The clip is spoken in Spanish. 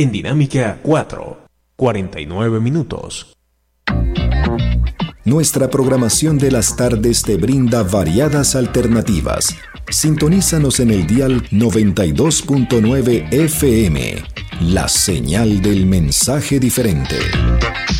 En Dinámica 4, 49 minutos. Nuestra programación de las tardes te brinda variadas alternativas. Sintonízanos en el dial 92.9 FM, la señal del mensaje diferente.